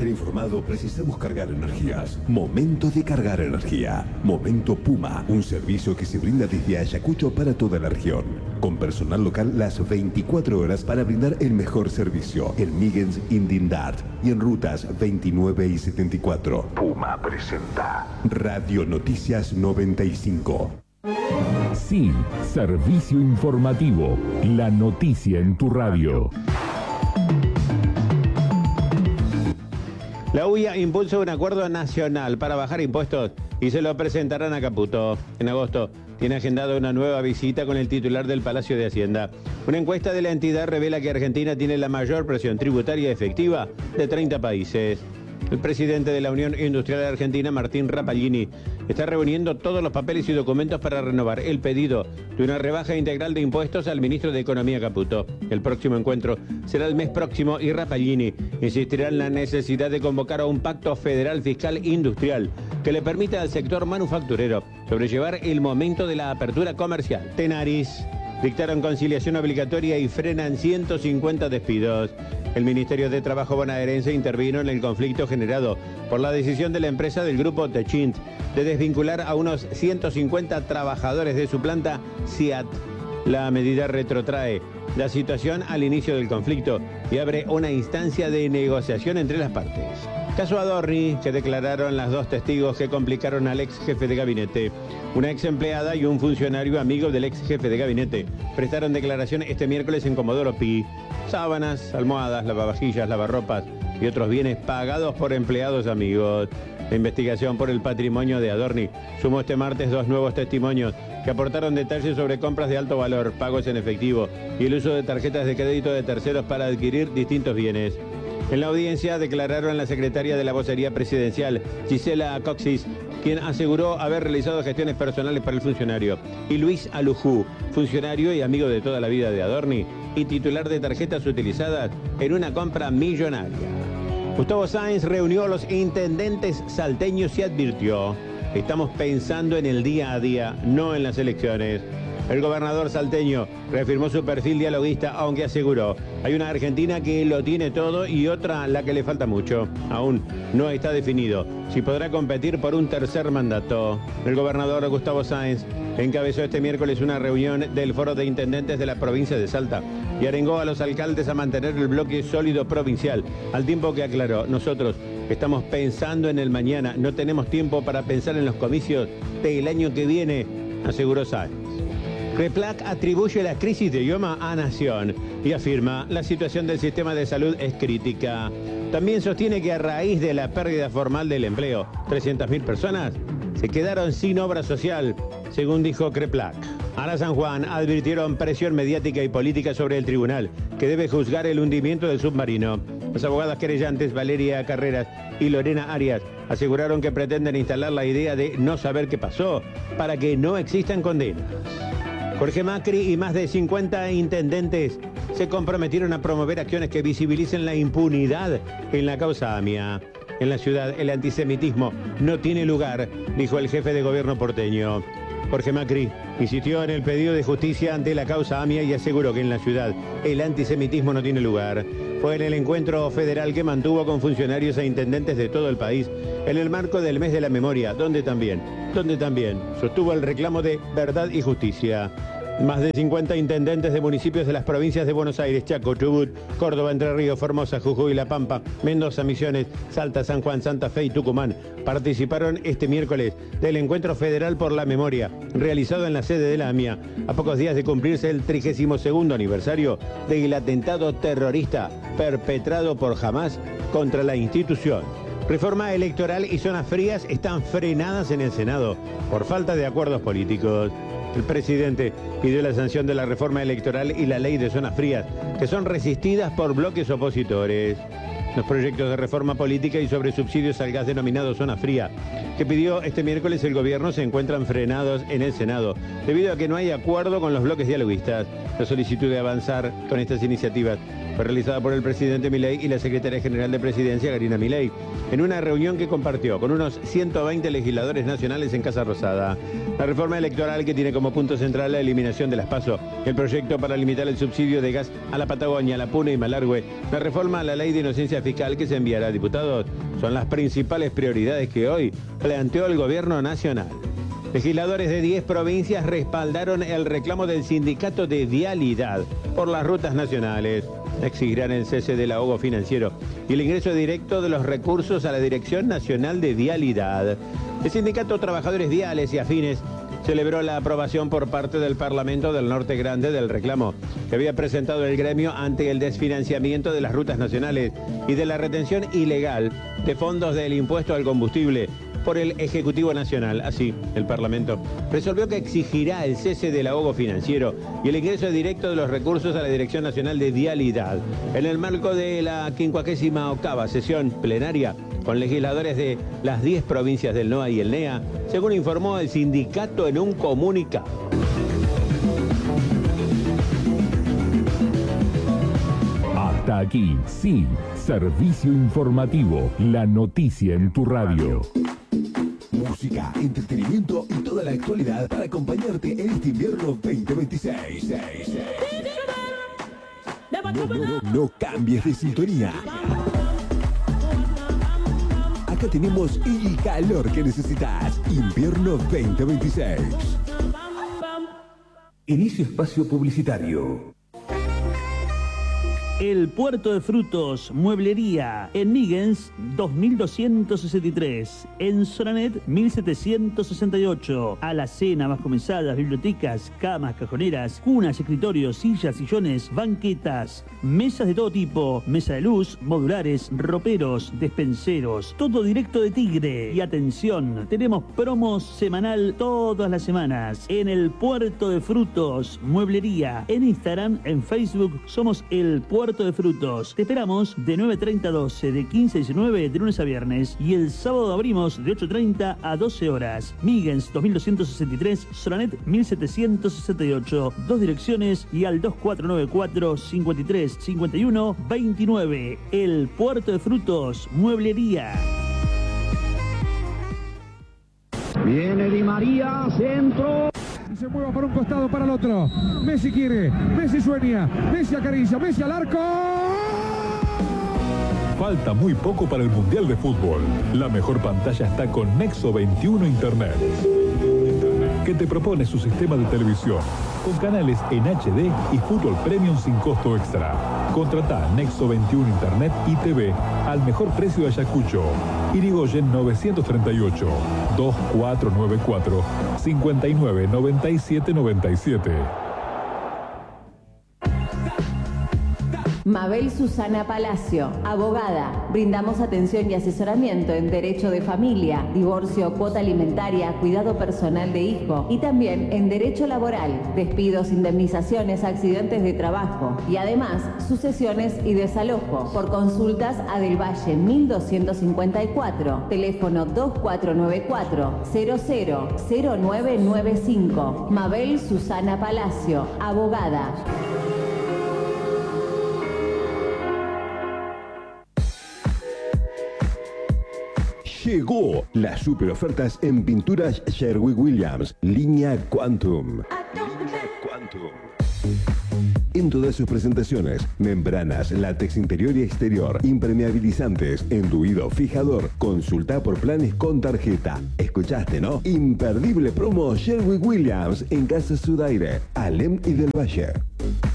estar informado, precisamos cargar energías. Momento de cargar energía. Momento Puma, un servicio que se brinda desde Ayacucho para toda la región. Con personal local las 24 horas para brindar el mejor servicio. En Migens, Indindart y en rutas 29 y 74. Puma presenta Radio Noticias 95. Sí, servicio informativo. La noticia en tu radio. La UIA impulsa un acuerdo nacional para bajar impuestos y se lo presentarán a Caputo. En agosto tiene agendado una nueva visita con el titular del Palacio de Hacienda. Una encuesta de la entidad revela que Argentina tiene la mayor presión tributaria efectiva de 30 países. El presidente de la Unión Industrial Argentina, Martín Rapallini, está reuniendo todos los papeles y documentos para renovar el pedido de una rebaja integral de impuestos al ministro de Economía Caputo. El próximo encuentro será el mes próximo y Rapallini insistirá en la necesidad de convocar a un pacto federal fiscal industrial que le permita al sector manufacturero sobrellevar el momento de la apertura comercial. Tenaris dictaron conciliación obligatoria y frenan 150 despidos. El Ministerio de Trabajo bonaerense intervino en el conflicto generado por la decisión de la empresa del grupo Techint de desvincular a unos 150 trabajadores de su planta SIAT. La medida retrotrae la situación al inicio del conflicto y abre una instancia de negociación entre las partes. Caso Adorni, que declararon las dos testigos que complicaron al ex jefe de gabinete. Una ex empleada y un funcionario amigo del ex jefe de gabinete prestaron declaración este miércoles en Comodoro Pi. Sábanas, almohadas, lavavajillas, lavarropas y otros bienes pagados por empleados amigos. La investigación por el patrimonio de Adorni sumó este martes dos nuevos testimonios que aportaron detalles sobre compras de alto valor, pagos en efectivo y el uso de tarjetas de crédito de terceros para adquirir distintos bienes. En la audiencia declararon la secretaria de la vocería presidencial, Gisela Coxis, quien aseguró haber realizado gestiones personales para el funcionario, y Luis Alujú, funcionario y amigo de toda la vida de Adorni y titular de tarjetas utilizadas en una compra millonaria. Gustavo Sáenz reunió a los intendentes salteños y advirtió: estamos pensando en el día a día, no en las elecciones. El gobernador salteño reafirmó su perfil dialoguista, aunque aseguró: hay una Argentina que lo tiene todo y otra la que le falta mucho. Aún no está definido si podrá competir por un tercer mandato. El gobernador Gustavo Sáenz encabezó este miércoles una reunión del Foro de Intendentes de la provincia de Salta y arengó a los alcaldes a mantener el bloque sólido provincial, al tiempo que aclaró: nosotros estamos pensando en el mañana, no tenemos tiempo para pensar en los comicios del año que viene, aseguró Sáenz. Replac atribuye la crisis de idioma a Nación y afirma: la situación del sistema de salud es crítica. También sostiene que a raíz de la pérdida formal del empleo, 300.000 personas se quedaron sin obra social, según dijo Creplac. Ara San Juan advirtieron presión mediática y política sobre el tribunal, que debe juzgar el hundimiento del submarino. Las abogadas querellantes Valeria Carreras y Lorena Arias aseguraron que pretenden instalar la idea de no saber qué pasó para que no existan condenas. Jorge Macri y más de 50 intendentes se comprometieron a promover acciones que visibilicen la impunidad en la causa AMIA. En la ciudad el antisemitismo no tiene lugar, dijo el jefe de gobierno porteño. Jorge Macri insistió en el pedido de justicia ante la causa AMIA y aseguró que en la ciudad el antisemitismo no tiene lugar. Fue en el encuentro federal que mantuvo con funcionarios e intendentes de todo el país en el marco del mes de la memoria, donde también sostuvo el reclamo de verdad y justicia. Más de 50 intendentes de municipios de las provincias de Buenos Aires, Chaco, Chubut, Córdoba, Entre Ríos, Formosa, Jujuy, La Pampa, Mendoza, Misiones, Salta, San Juan, Santa Fe y Tucumán participaron este miércoles del Encuentro Federal por la Memoria, realizado en la sede de la AMIA, a pocos días de cumplirse el 32º aniversario del atentado terrorista perpetrado por Hamás contra la institución. Reforma electoral y zonas frías están frenadas en el Senado por falta de acuerdos políticos. El presidente pidió la sanción de la reforma electoral y la ley de zonas frías, que son resistidas por bloques opositores. Los proyectos de reforma política y sobre subsidios al gas denominado zona fría, que pidió este miércoles el gobierno, se encuentran frenados en el Senado, debido a que no hay acuerdo con los bloques dialoguistas. La solicitud de avanzar con estas iniciativas fue realizada por el presidente Milei y la secretaria general de Presidencia, Karina Milei, en una reunión que compartió con unos 120 legisladores nacionales en Casa Rosada. La reforma electoral, que tiene como punto central la eliminación de las PASO, el proyecto para limitar el subsidio de gas a la Patagonia, la Puna y Malargüe, la reforma a la ley de inocencia fiscal que se enviará a diputados, son las principales prioridades que hoy planteó el gobierno nacional. Legisladores de 10 provincias respaldaron el reclamo del sindicato de vialidad por las rutas nacionales. Exigirán el cese del ahogo financiero y el ingreso directo de los recursos a la Dirección Nacional de Vialidad. El sindicato Trabajadores Viales y Afines celebró la aprobación por parte del Parlamento del Norte Grande del reclamo que había presentado el gremio ante el desfinanciamiento de las rutas nacionales y de la retención ilegal de fondos del impuesto al combustible por el Ejecutivo Nacional. Así, el Parlamento resolvió que exigirá el cese del ahogo financiero y el ingreso directo de los recursos a la Dirección Nacional de Vialidad en el marco de la 58ª sesión plenaria con legisladores de las 10 provincias del NOA y el NEA, según informó el sindicato en un comunicado. Hasta aquí, sí, servicio informativo, la noticia en tu radio. Música, entretenimiento y toda la actualidad para acompañarte en este invierno 2026. No cambies de sintonía. Acá tenemos el calor que necesitas. Invierno 2026. Inicio espacio publicitario. El Puerto de Frutos, Mueblería, en Migens 2263, en Soranet 1768, alacena, bajo mesadas, bibliotecas, camas, cajoneras, cunas, escritorios, sillas, sillones, banquetas, mesas de todo tipo, mesa de luz, modulares, roperos, despenseros, todo directo de Tigre. Y atención, tenemos promos semanal todas las semanas en el Puerto de Frutos, Mueblería, en Instagram, en Facebook, somos el Puerto de Frutos. Te esperamos de 9:30 a 12, de 15 a 19, de lunes a viernes. Y el sábado abrimos de 8:30 a 12 horas. Migens 2263, Soranet 1768. 2 direcciones y al 2494 53 51 29. El Puerto de Frutos, Mueblería. Viene Di María, centro. Se mueva para un costado, para el otro. Messi quiere, Messi sueña, Messi acaricia, Messi al arco. Falta muy poco para el Mundial de Fútbol. La mejor pantalla está con Nexo 21 Internet, que te propone su sistema de televisión con canales en HD y fútbol premium sin costo extra. Contratá Nexo 21 Internet y TV al mejor precio de Ayacucho. Irigoyen 938 2494 59 97 97. Mabel Susana Palacio, abogada. Brindamos atención y asesoramiento en derecho de familia, divorcio, cuota alimentaria, cuidado personal de hijo y también en derecho laboral, despidos, indemnizaciones, accidentes de trabajo y además sucesiones y desalojo. Por consultas a Del Valle 1254, teléfono 2494 000995. Mabel Susana Palacio, abogada. Llegó las super ofertas en pinturas Sherwin-Williams, línea Quantum. En todas sus presentaciones, membranas, látex interior y exterior, impermeabilizantes, enduido, fijador. Consulta por planes con tarjeta. ¿Escuchaste, no? Imperdible promo Sherwin-Williams en Casa Sudaire, Alem y Del Valle.